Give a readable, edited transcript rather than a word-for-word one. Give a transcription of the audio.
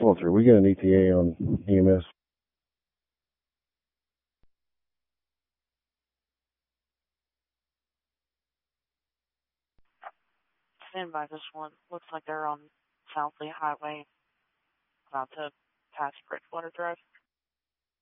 403, we got an ETA on EMS. Stand by this one. Looks like they're on South Lee Highway, about to pass Bridgewater Drive.